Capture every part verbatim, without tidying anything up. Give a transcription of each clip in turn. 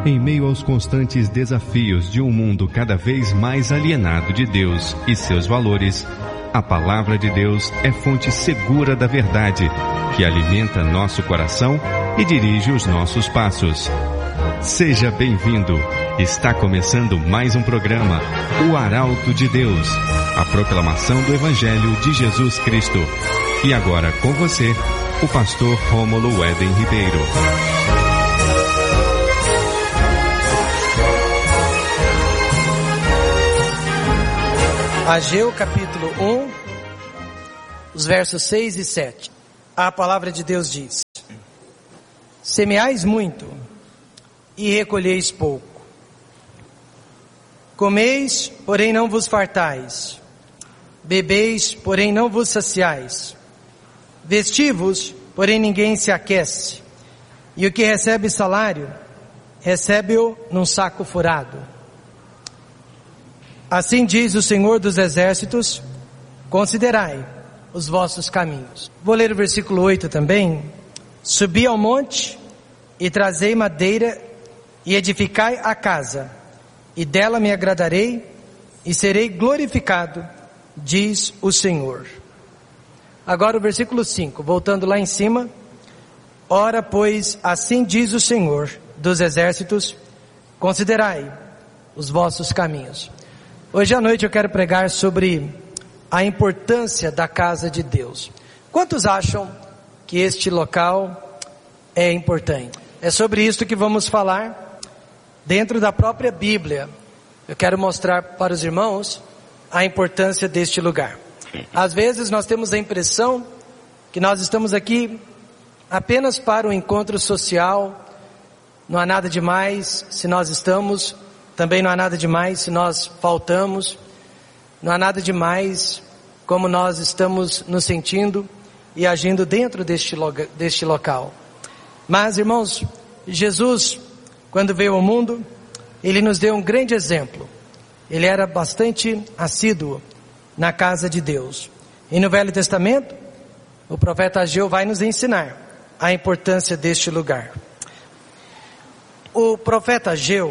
Em meio aos constantes desafios de um mundo cada vez mais alienado de Deus e seus valores, a Palavra de Deus é fonte segura da verdade, que alimenta nosso coração e dirige os nossos passos. Seja bem-vindo. Está começando mais um programa, O Arauto de Deus, a proclamação do Evangelho de Jesus Cristo. E agora com você, o pastor Rômulo Weden Ribeiro. Ageu capítulo um, os versos seis e sete. A palavra de Deus diz: semeais muito e recolheis pouco. Comeis, porém não vos fartais. Bebeis, porém não vos saciais. Vestivos, porém ninguém se aquece. E o que recebe salário, recebe-o num saco furado. Assim diz o Senhor dos Exércitos: considerai os vossos caminhos. Vou ler o versículo oito também. Subi ao monte e trazei madeira e edificai a casa, e dela me agradarei e serei glorificado, diz o Senhor. Agora o versículo cinco, voltando lá em cima. Ora, pois, assim diz o Senhor dos Exércitos: considerai os vossos caminhos. Hoje à noite eu quero pregar sobre a importância da casa de Deus. Quantos acham que este local é importante? É sobre isso que vamos falar dentro da própria Bíblia. Eu quero mostrar para os irmãos a importância deste lugar. Às vezes nós temos a impressão que nós estamos aqui apenas para um encontro social. Não há nada demais se nós estamos. Também não há nada demais se nós faltamos. Não há nada demais como nós estamos nos sentindo e agindo dentro deste, loga, deste local. Mas, irmãos, Jesus, quando veio ao mundo, Ele nos deu um grande exemplo. Ele era bastante assíduo na casa de Deus. E no Velho Testamento, o profeta Ageu vai nos ensinar a importância deste lugar. O profeta Ageu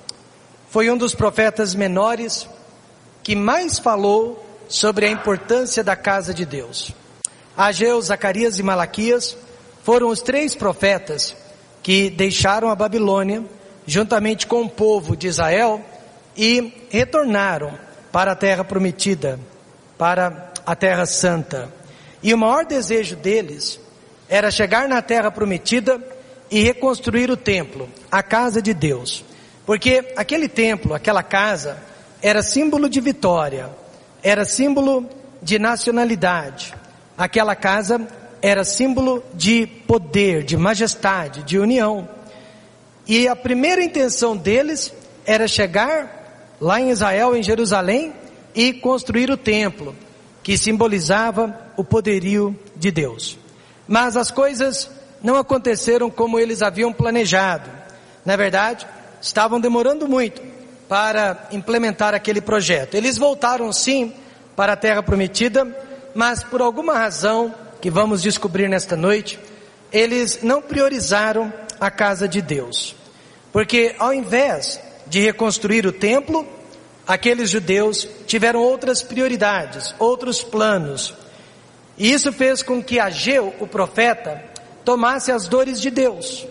foi um dos profetas menores que mais falou sobre a importância da casa de Deus. Ageu, Zacarias e Malaquias foram os três profetas que deixaram a Babilônia juntamente com o povo de Israel e retornaram para a terra prometida, para a terra santa. E o maior desejo deles era chegar na terra prometida e reconstruir o templo, a casa de Deus. Porque aquele templo, aquela casa, era símbolo de vitória, era símbolo de nacionalidade. Aquela casa era símbolo de poder, de majestade, de união. E a primeira intenção deles era chegar lá em Israel, em Jerusalém, e construir o templo, que simbolizava o poderio de Deus. Mas as coisas não aconteceram como eles haviam planejado. Na verdade, estavam demorando muito para implementar aquele projeto. Eles voltaram sim para a terra prometida, mas por alguma razão que vamos descobrir nesta noite, eles não priorizaram a casa de Deus. Porque ao invés de reconstruir o templo, aqueles judeus tiveram outras prioridades, outros planos. E isso fez com que Ageu, o profeta, tomasse as dores de Deus.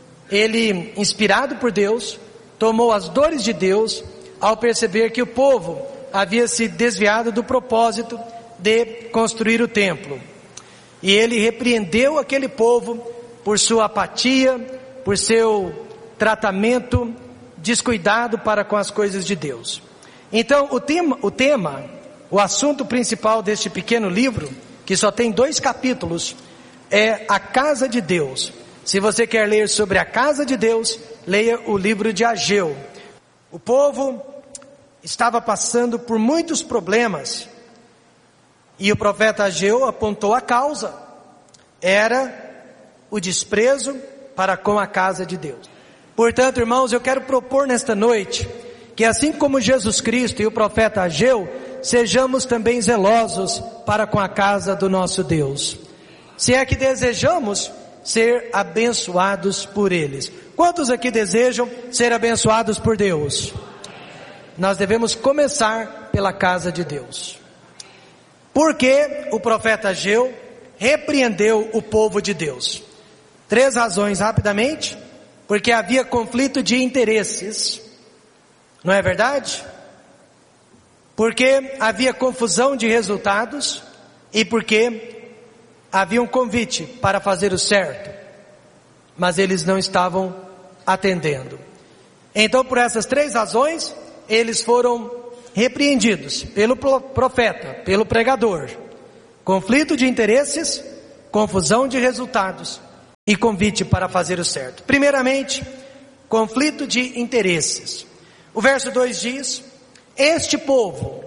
Ele, inspirado por Deus, tomou as dores de Deus ao perceber que o povo havia se desviado do propósito de construir o templo. E ele repreendeu aquele povo por sua apatia, por seu tratamento descuidado para com as coisas de Deus. Então o tema, o tema, o assunto principal deste pequeno livro, que só tem dois capítulos, é a casa de Deus. Se você quer ler sobre a casa de Deus, leia o livro de Ageu. O povo estava passando por muitos problemas e o profeta Ageu apontou a causa. Era o desprezo para com a casa de Deus. Portanto, irmãos, eu quero propor nesta noite que assim como Jesus Cristo e o profeta Ageu, sejamos também zelosos para com a casa do nosso Deus. Se é que desejamos ser abençoados por eles. Quantos aqui desejam ser abençoados por Deus? Nós devemos começar pela casa de Deus. Porque o profeta Ageu repreendeu o povo de Deus? Três razões rapidamente. Porque havia conflito de interesses, não é verdade? Porque havia confusão de resultados e porque havia um convite para fazer o certo, mas eles não estavam atendendo. Então, por essas três razões, eles foram repreendidos pelo profeta, pelo pregador. Conflito de interesses, confusão de resultados e convite para fazer o certo. Primeiramente, conflito de interesses. O verso dois diz: este povo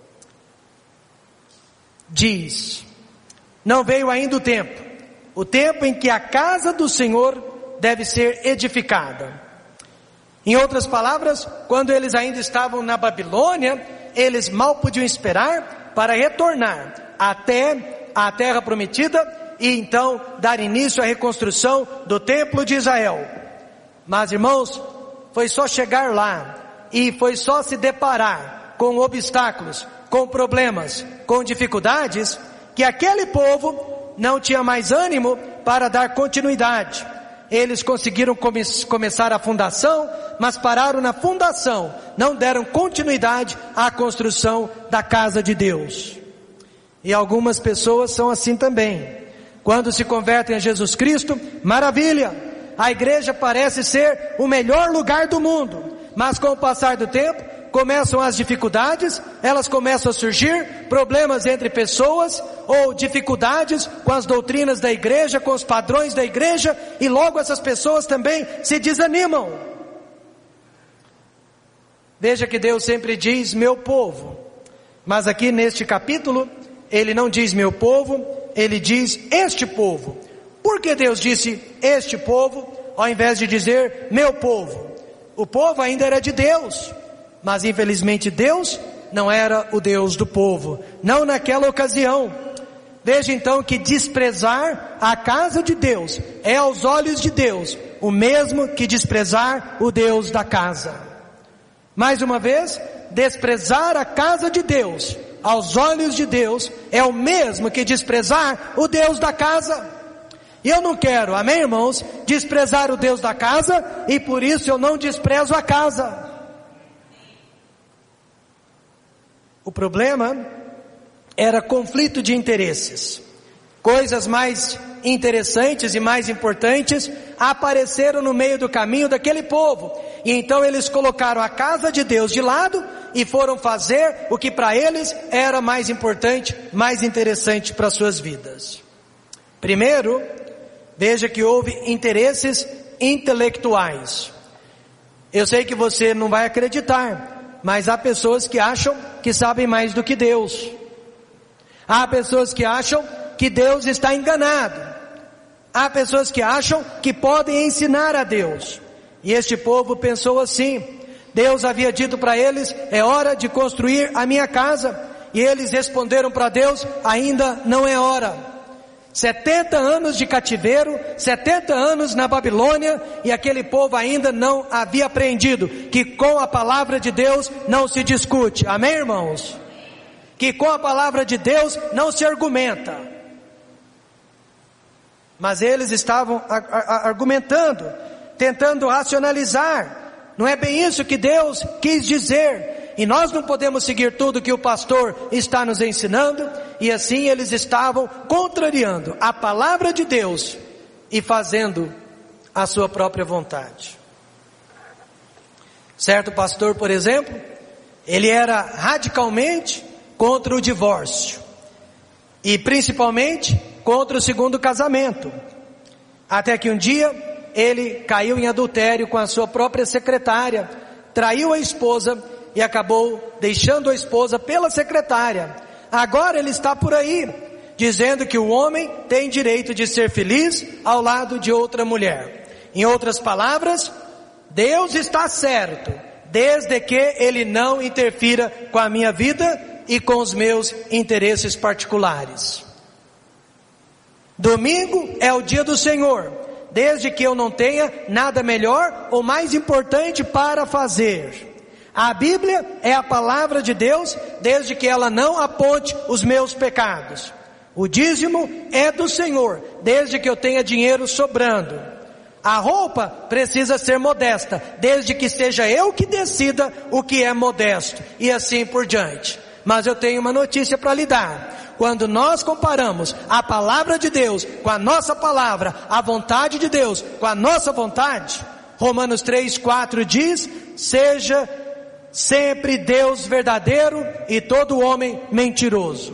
diz, não veio ainda o tempo, o tempo em que a casa do Senhor deve ser edificada. Em outras palavras, quando eles ainda estavam na Babilônia, eles mal podiam esperar para retornar até a terra prometida e então dar início à reconstrução do templo de Israel. Mas, irmãos, foi só chegar lá e foi só se deparar com obstáculos, com problemas, com dificuldades, que aquele povo não tinha mais ânimo para dar continuidade. Eles conseguiram come- começar a fundação, mas pararam na fundação, não deram continuidade à construção da casa de Deus. E algumas pessoas são assim também. Quando se convertem a Jesus Cristo, maravilha, a igreja parece ser o melhor lugar do mundo, mas com o passar do tempo, começam as dificuldades, elas começam a surgir, problemas entre pessoas, ou dificuldades com as doutrinas da igreja, com os padrões da igreja, e logo essas pessoas também se desanimam. Veja que Deus sempre diz, meu povo, mas aqui neste capítulo, ele não diz meu povo, ele diz este povo. Por que Deus disse este povo, ao invés de dizer meu povo? O povo ainda era de Deus, mas infelizmente Deus não era o Deus do povo, não naquela ocasião. Veja então que desprezar a casa de Deus é aos olhos de Deus o mesmo que desprezar o Deus da casa. Mais uma vez, desprezar a casa de Deus aos olhos de Deus é o mesmo que desprezar o Deus da casa. E eu não quero, amém, irmãos, desprezar o Deus da casa, e por isso eu não desprezo a casa. O problema era conflito de interesses. Coisas mais interessantes e mais importantes apareceram no meio do caminho daquele povo. E então eles colocaram a casa de Deus de lado e foram fazer o que para eles era mais importante, mais interessante para suas vidas. Primeiro, veja que houve interesses intelectuais. Eu sei que você não vai acreditar, mas há pessoas que acham que sabem mais do que Deus. Há pessoas que acham que Deus está enganado. Há pessoas que acham que podem ensinar a Deus. E este povo pensou assim. Deus havia dito para eles, é hora de construir a minha casa. E eles responderam para Deus, ainda não é hora. setenta anos de cativeiro, setenta anos na Babilônia, e aquele povo ainda não havia aprendido que com a palavra de Deus não se discute. Amém, irmãos? Que com a palavra de Deus não se argumenta. Mas eles estavam argumentando, tentando racionalizar. Não é bem isso que Deus quis dizer. E nós não podemos seguir tudo que o pastor está nos ensinando. E assim eles estavam contrariando a palavra de Deus e fazendo a sua própria vontade. Certo pastor, por exemplo, ele era radicalmente contra o divórcio. E principalmente contra o segundo casamento. Até que um dia ele caiu em adultério com a sua própria secretária, traiu a esposa e acabou deixando a esposa pela secretária. Agora ele está por aí, dizendo que o homem tem direito de ser feliz ao lado de outra mulher. Em outras palavras, Deus está certo, desde que Ele não interfira com a minha vida e com os meus interesses particulares. Domingo é o dia do Senhor. desde que eu não tenha nada melhor ou mais importante para fazer. A Bíblia é a palavra de Deus, desde que ela não aponte os meus pecados. O dízimo é do Senhor, desde que eu tenha dinheiro sobrando. A roupa precisa ser modesta, desde que seja eu que decida o que é modesto, e assim por diante. Mas eu tenho uma notícia para lhe dar. Quando nós comparamos a palavra de Deus com a nossa palavra, a vontade de Deus com a nossa vontade, Romanos três, quatro diz: seja sempre Deus verdadeiro e todo homem mentiroso.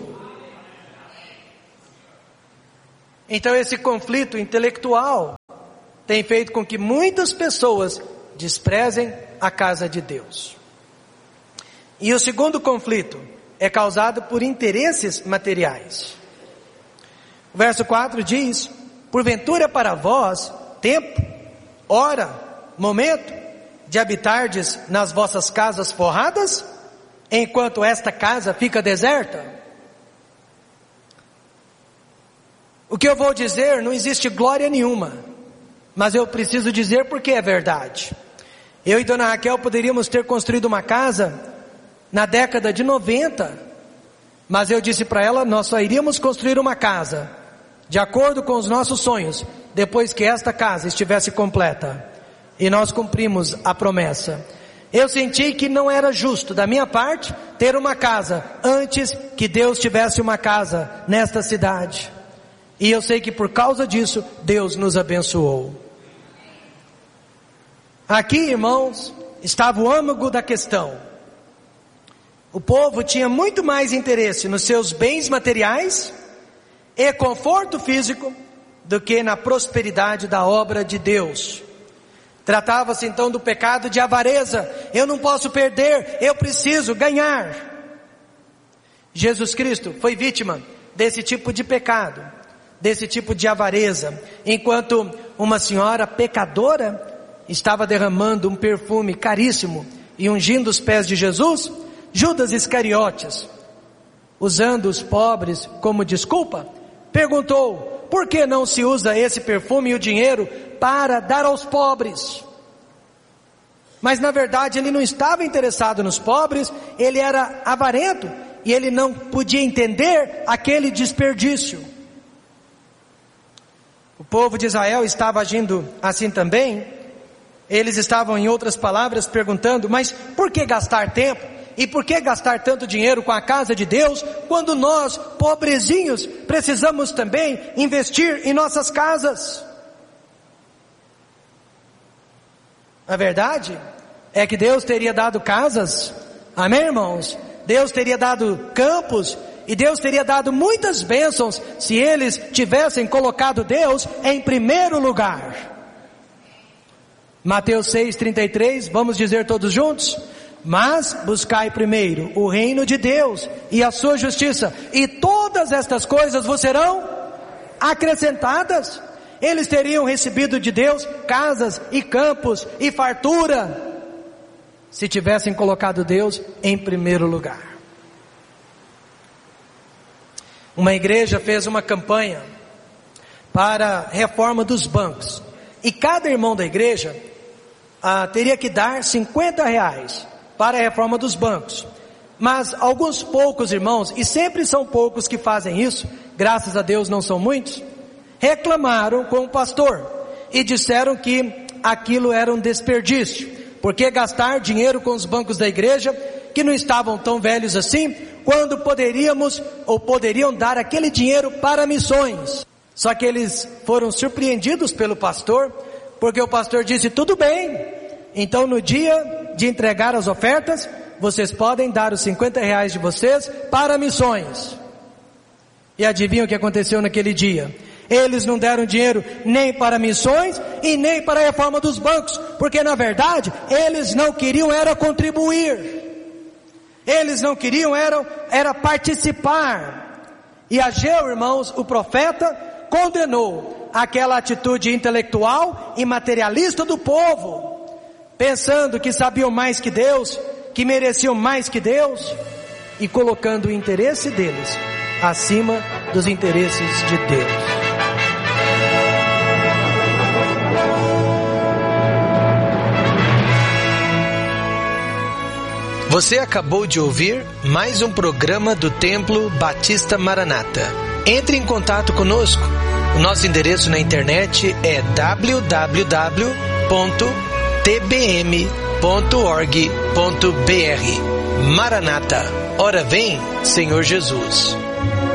Então esse conflito intelectual tem feito com que muitas pessoas desprezem a casa de Deus. E o segundo conflito é causado por interesses materiais. O verso quatro diz: porventura para vós, tempo, hora, momento, de habitardes nas vossas casas forradas, enquanto esta casa fica deserta? O que eu vou dizer, não existe glória nenhuma, mas eu preciso dizer porque é verdade. Eu e Dona Raquel poderíamos ter construído uma casa na década de noventa, mas eu disse para ela, nós só iríamos construir uma casa de acordo com os nossos sonhos, depois que esta casa estivesse completa. E nós cumprimos a promessa. Eu senti que não era justo da minha parte ter uma casa antes que Deus tivesse uma casa nesta cidade. E eu sei que por causa disso Deus nos abençoou. Aqui, irmãos, estava o âmago da questão. O povo tinha muito mais interesse nos seus bens materiais e conforto físico do que na prosperidade da obra de Deus. Tratava-se então do pecado de avareza. Eu não posso perder, eu preciso ganhar. Jesus Cristo foi vítima desse tipo de pecado, desse tipo de avareza. Enquanto uma senhora pecadora estava derramando um perfume caríssimo e ungindo os pés de Jesus, Judas Iscariotes, usando os pobres como desculpa, perguntou: por que não se usa esse perfume e o dinheiro para dar aos pobres? Mas na verdade ele não estava interessado nos pobres, ele era avarento e ele não podia entender aquele desperdício. O povo de Israel estava agindo assim também. Eles estavam, em outras palavras, perguntando: mas por que gastar tempo? E por que gastar tanto dinheiro com a casa de Deus, quando nós, pobrezinhos, precisamos também investir em nossas casas? A verdade é que Deus teria dado casas, amém, irmãos? Deus teria dado campos, e Deus teria dado muitas bênçãos, se eles tivessem colocado Deus em primeiro lugar. Mateus seis, trinta e três, vamos dizer todos juntos? Mas buscai primeiro o reino de Deus e a sua justiça, e todas estas coisas vos serão acrescentadas. Eles teriam recebido de Deus casas e campos e fartura, se tivessem colocado Deus em primeiro lugar. Uma igreja fez uma campanha para a reforma dos bancos, e cada irmão da igreja ah, teria que dar cinquenta reais para a reforma dos bancos. Mas alguns poucos irmãos, e sempre são poucos que fazem isso, graças a Deus não são muitos, reclamaram com o pastor e disseram que aquilo era um desperdício, porque gastar dinheiro com os bancos da igreja, que não estavam tão velhos assim, quando poderíamos ou poderiam dar aquele dinheiro para missões. Só que eles foram surpreendidos pelo pastor, porque o pastor disse: tudo bem, então no dia de entregar as ofertas, vocês podem dar os cinquenta reais de vocês para missões. E adivinha o que aconteceu naquele dia? Eles não deram dinheiro nem para missões e nem para a reforma dos bancos, porque na verdade eles não queriam era contribuir, eles não queriam era, era participar. E Ageu, irmãos, o profeta, condenou aquela atitude intelectual e materialista do povo, pensando que sabiam mais que Deus, que mereciam mais que Deus, e colocando o interesse deles acima dos interesses de Deus. Você acabou de ouvir mais um programa do Templo Batista Maranata. Entre em contato conosco. O nosso endereço na internet é w w w ponto t b m ponto org ponto b r. Maranata, ora vem, Senhor Jesus.